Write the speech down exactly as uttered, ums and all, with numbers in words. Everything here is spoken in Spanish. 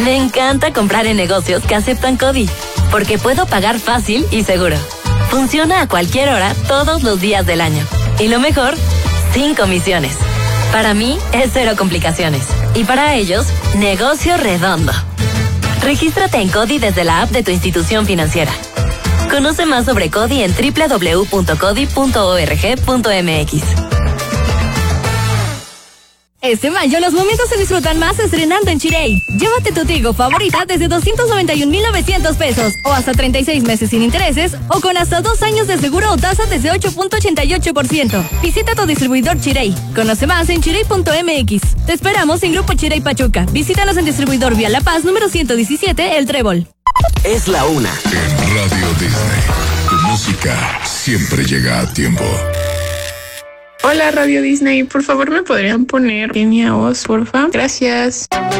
Me encanta comprar en negocios que aceptan CODI, porque puedo pagar fácil y seguro. Funciona a cualquier hora, todos los días del año. Y lo mejor, sin comisiones. Para mí, es cero complicaciones. Y para ellos, negocio redondo. Regístrate en CODI desde la app de tu institución financiera. Conoce más sobre CODI en doble u doble u doble u punto codi punto org punto m x. Este mayo los momentos se disfrutan más estrenando en Chirey. Llévate tu Tigo favorita desde doscientos noventa y un mil novecientos pesos o hasta treinta y seis meses sin intereses o con hasta dos años de seguro o tasa desde ocho punto ochenta y ocho por ciento. Visita tu distribuidor Chirey. Conoce más en chirey punto m x. Te esperamos en Grupo Chirey Pachuca. Visítanos en distribuidor Vía La Paz número ciento diecisiete, El Trébol. Es la una. En Radio Disney, tu música siempre llega a tiempo. Hola Radio Disney, por favor me podrían poner Kenia Oz, porfa. Gracias.